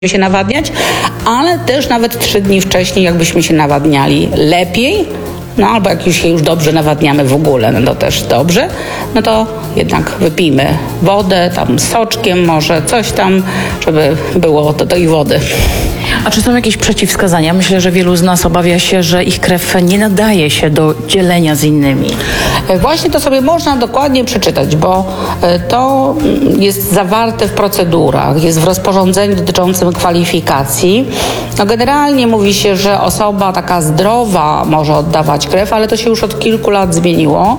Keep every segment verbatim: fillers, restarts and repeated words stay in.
się nawadniać, ale też nawet trzy dni wcześniej, jakbyśmy się nawadniali lepiej, no albo jak już się już dobrze nawadniamy w ogóle, no to też dobrze, no to jednak wypijmy wodę, tam soczkiem może, coś tam, żeby było do tej wody. A czy są jakieś przeciwwskazania? Myślę, że wielu z nas obawia się, że ich krew nie nadaje się do dzielenia z innymi. Właśnie to sobie można dokładnie przeczytać, bo to jest zawarte w procedurach, jest w rozporządzeniu dotyczącym kwalifikacji. No generalnie mówi się, że osoba taka zdrowa może oddawać krew, ale to się już od kilku lat zmieniło,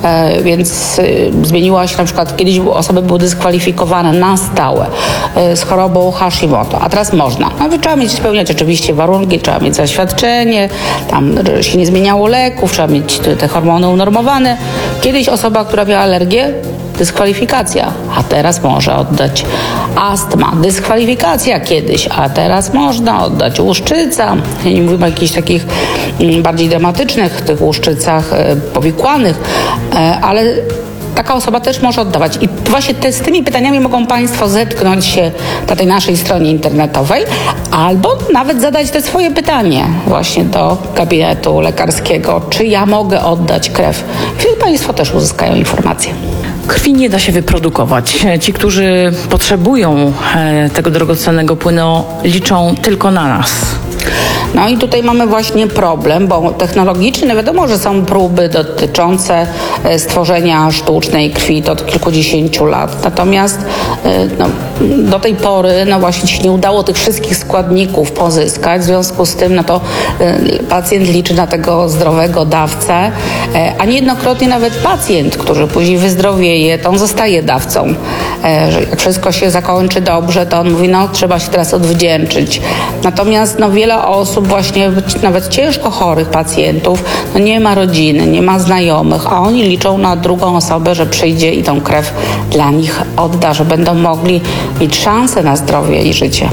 więc zmieniła się na przykład, kiedyś osoby były dyskwalifikowane na stałe z chorobą Hashimoto, a teraz można. No, trzeba mieć spełniać oczywiście warunki, trzeba mieć zaświadczenie, tam się nie zmieniało leków, trzeba mieć te hormony unormowane. Kiedyś osoba, która miała alergię, dyskwalifikacja, a teraz może oddać. Astma, dyskwalifikacja kiedyś, a teraz można oddać. Łuszczyca, nie mówimy o jakichś takich bardziej dramatycznych tych łuszczycach powikłanych, ale taka osoba też może oddawać. I właśnie te, z tymi pytaniami mogą Państwo zetknąć się na tej naszej stronie internetowej albo nawet zadać te swoje pytanie właśnie do gabinetu lekarskiego, czy ja mogę oddać krew. Wtedy Państwo też uzyskają informacje. Krwi nie da się wyprodukować. Ci, którzy potrzebują tego drogocennego płynu, liczą tylko na nas. No i tutaj mamy właśnie problem, bo technologicznie wiadomo, że są próby dotyczące stworzenia sztucznej krwi to od kilkudziesięciu lat. Natomiast no, do tej pory no właśnie się nie udało tych wszystkich składników pozyskać. W związku z tym no to pacjent liczy na tego zdrowego dawcę, a niejednokrotnie nawet pacjent, który później wyzdrowieje, to on zostaje dawcą. Że jak wszystko się zakończy dobrze, to on mówi, no trzeba się teraz odwdzięczyć. Natomiast no wiele osób, właśnie nawet ciężko chorych pacjentów, no nie ma rodziny, nie ma znajomych, a oni liczą na drugą osobę, że przyjdzie i tą krew dla nich odda, że będą mogli mieć szansę na zdrowie i życie.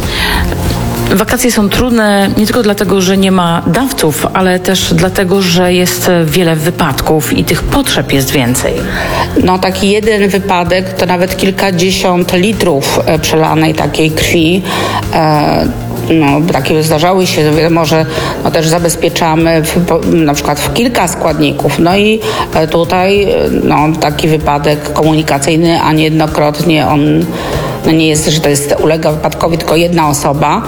Wakacje są trudne nie tylko dlatego, że nie ma dawców, ale też dlatego, że jest wiele wypadków i tych potrzeb jest więcej. No taki jeden wypadek to nawet kilkadziesiąt litrów przelanej takiej krwi. E, No, takie zdarzały się, wiadomo, że no, też zabezpieczamy w, na przykład w kilka składników. No i tutaj no, taki wypadek komunikacyjny, a niejednokrotnie on no, nie jest, że to jest ulega wypadkowi tylko jedna osoba.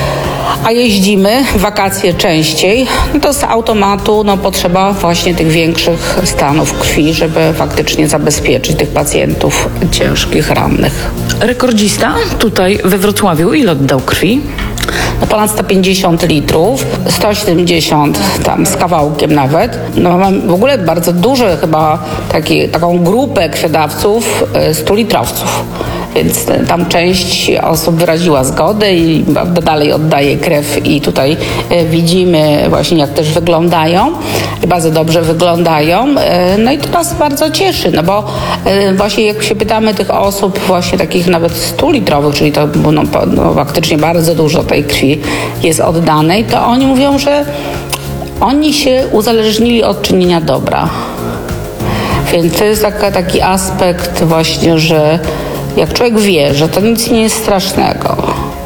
A jeździmy w wakacje częściej, no to z automatu no, potrzeba właśnie tych większych stanów krwi, żeby faktycznie zabezpieczyć tych pacjentów ciężkich, rannych. Rekordzista tutaj we Wrocławiu ile oddał krwi? No ponad sto pięćdziesiąt litrów, sto siedemdziesiąt tam z kawałkiem nawet. No mam w ogóle bardzo duże chyba taki, taką grupę krwiodawców, stu litrowców. Więc tam część osób wyraziła zgodę i dalej oddaje krew i tutaj widzimy właśnie jak też wyglądają, bardzo dobrze wyglądają. No i to nas bardzo cieszy, no bo właśnie jak się pytamy tych osób właśnie takich nawet stu litrowych, czyli to no, no, faktycznie bardzo dużo tej krwi jest oddanej, to oni mówią, że oni się uzależnili od czynienia dobra. Więc to jest taka, taki aspekt właśnie, że jak człowiek wie, że to nic nie jest strasznego,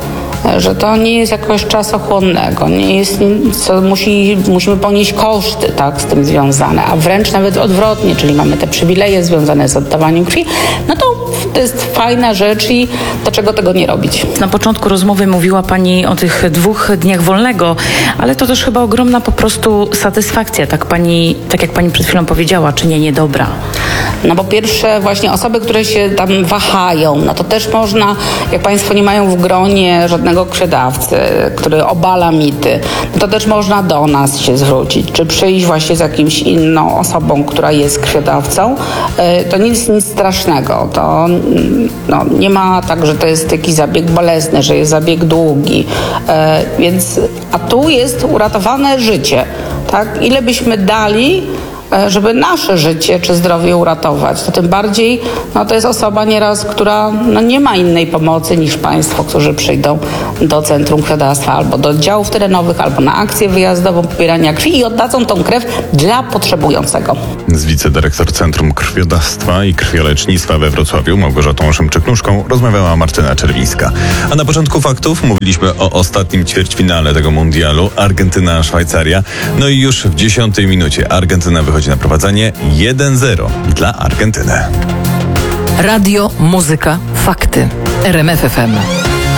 że to nie jest jakoś czasochłonnego, nie jest nic, co musi, musimy ponieść koszty tak, z tym związane, a wręcz nawet odwrotnie, czyli mamy te przywileje związane z oddawaniem krwi, no to to jest fajna rzecz i dlaczego tego nie robić? Na początku rozmowy mówiła Pani o tych dwóch dniach wolnego, ale to też chyba ogromna po prostu satysfakcja, tak Pani, tak jak Pani przed chwilą powiedziała, czynienie dobra. No po pierwsze właśnie osoby, które się tam wahają, no to też można, jak Państwo nie mają w gronie żadnego krwiodawcy, który obala mity, no to też można do nas się zwrócić, czy przyjść właśnie z jakimś inną osobą, która jest krwiodawcą. To nic, nic strasznego, to no, nie ma tak, że to jest jakiś zabieg bolesny, że jest zabieg długi, więc a tu jest uratowane życie, tak? Ile byśmy dali, e, żeby nasze życie czy zdrowie uratować. To tym bardziej, no to jest osoba nieraz, która no, nie ma innej pomocy niż państwo, którzy przyjdą do Centrum Krwiodawstwa albo do oddziałów terenowych, albo na akcję wyjazdową pobierania krwi i oddadzą tą krew dla potrzebującego. Z wicedyrektor Centrum Krwiodawstwa i Krwiolecznictwa we Wrocławiu, Małgorzatą Szymczyk-Nóżką, rozmawiała Martyna Czerwińska. A na początku faktów mówiliśmy o ostatnim ćwierćfinale tego mundialu, Argentyna-Szwajcaria. No i już w dziesiątej minucie Argentyna wychodzi na prowadzenie jeden zero dla Argentyny. Radio, muzyka, fakty. R M F F M.